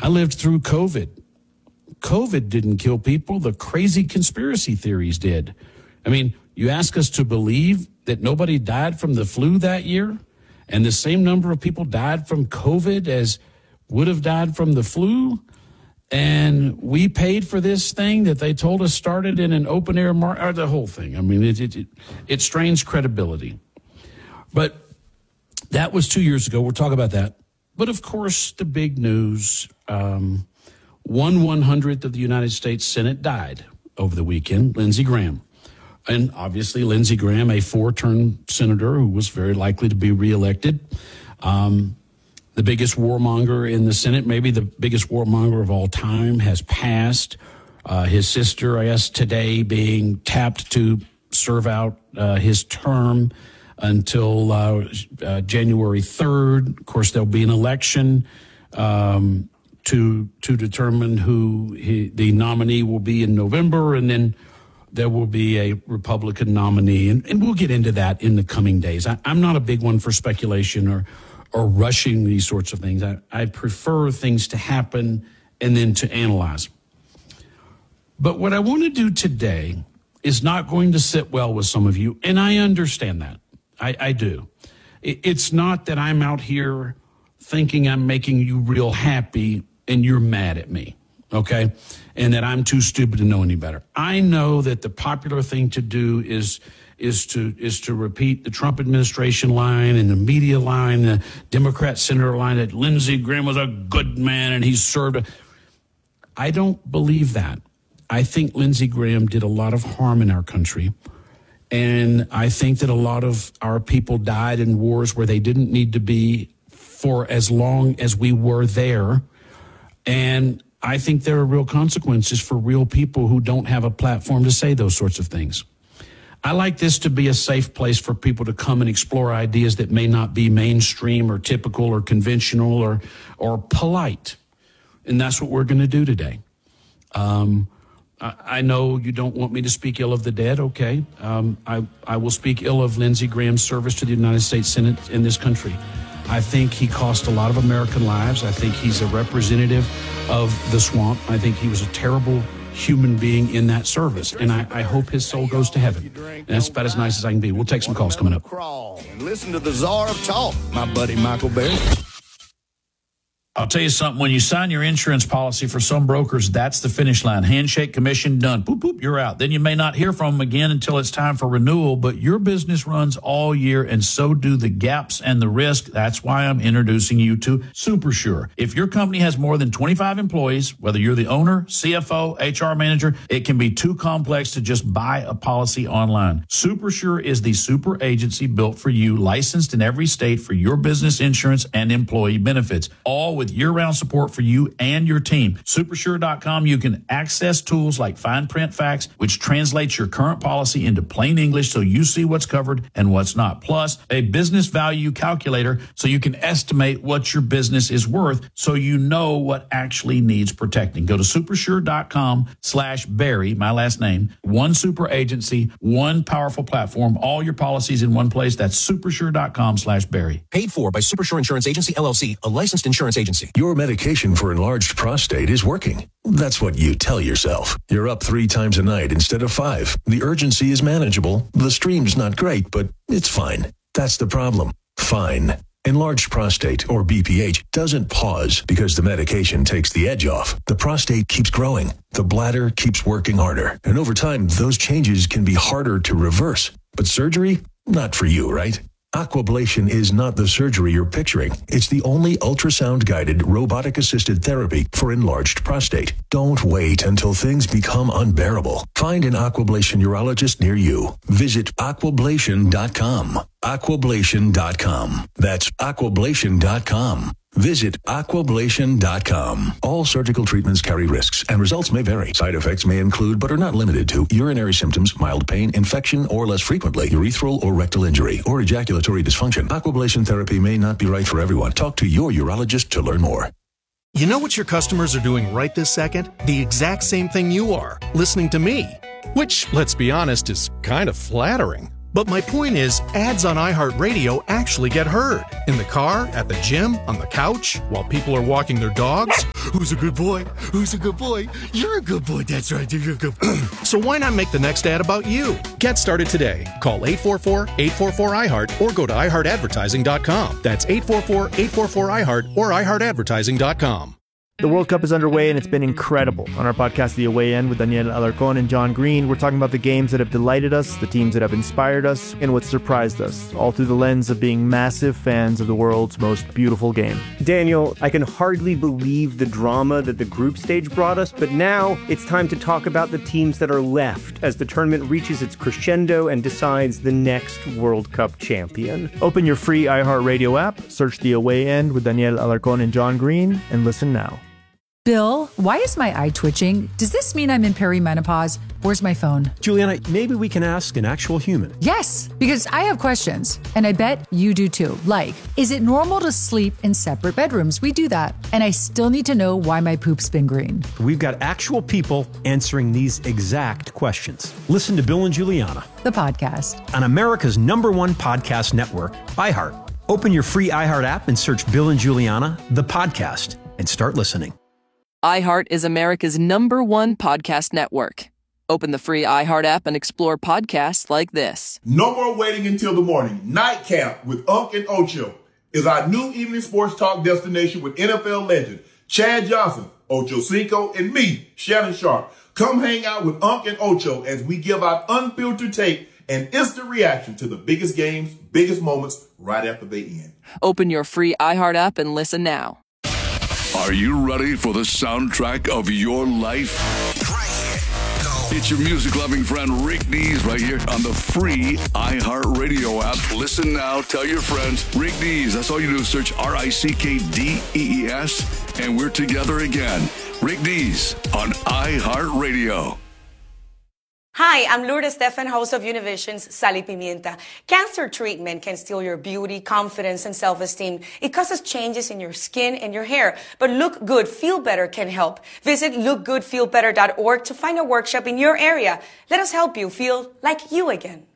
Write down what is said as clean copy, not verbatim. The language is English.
I lived through COVID. COVID didn't kill people. The crazy conspiracy theories did. I mean, you ask us to believe that nobody died from the flu that year, and the same number of people died from COVID as would have died from the flu, and we paid for this thing that they told us started in an open-air market, the whole thing. I mean, it strains credibility. But that was 2 years ago. We'll talk about that. But, of course, the big news, 1/100th of the United States Senate died over the weekend, Lindsey Graham. And obviously, Lindsey Graham, a 4-term senator who was very likely to be reelected, the biggest warmonger in the Senate, maybe the biggest warmonger of all time, has passed. His sister, I guess, today being tapped to serve out his term until January 3rd. Of course, there'll be an election to determine who the nominee will be in November, and then there will be a Republican nominee, and we'll get into that in the coming days. I'm not a big one for speculation or rushing these sorts of things. I prefer things to happen and then to analyze. But what I want to do today is not going to sit well with some of you, and I understand that. I do. It's not that I'm out here thinking I'm making you real happy and you're mad at me, okay? And that I'm too stupid to know any better. I know that the popular thing to do is to repeat the Trump administration line and the media line, the Democrat senator line, that Lindsey Graham was a good man and he served. I don't believe that. I think Lindsey Graham did a lot of harm in our country. And I think that a lot of our people died in wars where they didn't need to be for as long as we were there. And I think there are real consequences for real people who don't have a platform to say those sorts of things. I like this to be a safe place for people to come and explore ideas that may not be mainstream or typical or conventional or polite. And that's what we're going to do today. I know you don't want me to speak ill of the dead. Okay. I will speak ill of Lindsey Graham's service to the United States Senate in this country. I think he cost a lot of American lives. I think he's a representative of the swamp. I think he was a terrible human being in that service, and I hope his soul goes to heaven. And that's about as nice as I can be. We'll take some calls coming up. And listen to the czar of talk, my buddy Michael Berry. I'll tell you something. When you sign your insurance policy for some brokers, that's the finish line. Handshake, commission, done. Boop, boop, you're out. Then you may not hear from them again until it's time for renewal, but your business runs all year, and so do the gaps and the risk. That's why I'm introducing you to SuperSure. If your company has more than 25 employees, whether you're the owner, CFO, HR manager, it can be too complex to just buy a policy online. SuperSure is the super agency built for you, licensed in every state for your business insurance and employee benefits, all with year-round support for you and your team. Supersure.com, you can access tools like fine print facts, which translates your current policy into plain English so you see what's covered and what's not. Plus, a business value calculator so you can estimate what your business is worth so you know what actually needs protecting. Go to supersure.com/Barry, my last name. One super agency, one powerful platform, all your policies in one place. That's supersure.com/Barry. Paid for by Supersure Insurance Agency, LLC, a licensed insurance agency. Your medication for enlarged prostate is working. That's what you tell yourself. You're up 3 times a night instead of 5. The urgency is manageable. The stream's not great, but it's fine. That's the problem. Fine. Enlarged prostate, or BPH, doesn't pause because the medication takes the edge off. The prostate keeps growing. The bladder keeps working harder. And over time, those changes can be harder to reverse. But surgery? Not for you, right? Aquablation is not the surgery you're picturing. It's the only ultrasound-guided, robotic-assisted therapy for enlarged prostate. Don't wait until things become unbearable. Find an Aquablation urologist near you. Visit aquablation.com. Aquablation.com. That's aquablation.com. Visit aquablation.com. All surgical treatments carry risks, and results may vary. Side effects may include, but are not limited to, urinary symptoms, mild pain, infection, or less frequently, urethral or rectal injury, or ejaculatory dysfunction. Aquablation therapy may not be right for everyone. Talk to your urologist to learn more. You know what your customers are doing right this second? The exact same thing you are, listening to me. Which, let's be honest, is kind of flattering. But my point is, ads on iHeartRadio actually get heard. In the car, at the gym, on the couch, while people are walking their dogs. Who's a good boy? Who's a good boy? You're a good boy. That's right. You're a good boy. So why not make the next ad about you? Get started today. Call 844-844-iHeart or go to iHeartAdvertising.com. That's 844-844-iHeart or iHeartAdvertising.com. The World Cup is underway, and it's been incredible. On our podcast, The Away End, with Daniel Alarcon and John Green, we're talking about the games that have delighted us, the teams that have inspired us, and what surprised us, all through the lens of being massive fans of the world's most beautiful game. Daniel, I can hardly believe the drama that the group stage brought us, but now it's time to talk about the teams that are left as the tournament reaches its crescendo and decides the next World Cup champion. Open your free iHeartRadio app, search The Away End with Daniel Alarcon and John Green, and listen now. Bill, why is my eye twitching? Does this mean I'm in perimenopause? Where's my phone? Juliana, maybe we can ask an actual human. Yes, because I have questions, and I bet you do too. Like, is it normal to sleep in separate bedrooms? We do that. And I still need to know why my poop's been green. We've got actual people answering these exact questions. Listen to Bill and Juliana, The podcast. on America's #1 podcast network, iHeart. Open your free iHeart app and search Bill and Juliana, the podcast, and start listening. iHeart is America's #1 podcast network. Open the free iHeart app and explore podcasts like this. No more waiting until the morning. Nightcap with Unc and Ocho is our new evening sports talk destination with NFL legend Chad Johnson, Ocho Cinco, and me, Shannon Sharp. Come hang out with Unc and Ocho as we give out unfiltered take and instant reaction to the biggest games, biggest moments right after they end. Open your free iHeart app and listen now. Are you ready for the soundtrack of your life? It's your music-loving friend Rick Dees right here on the free iHeartRadio app. Listen now. Tell your friends. Rick Dees. That's all you do. Search RICKDEES, and we're together again. Rick Dees on iHeartRadio. Hi, I'm Lourdes Stefan, host of Univision's Sal y Pimienta. Cancer treatment can steal your beauty, confidence, and self-esteem. It causes changes in your skin and your hair. But Look Good, Feel Better can help. Visit lookgoodfeelbetter.org to find a workshop in your area. Let us help you feel like you again.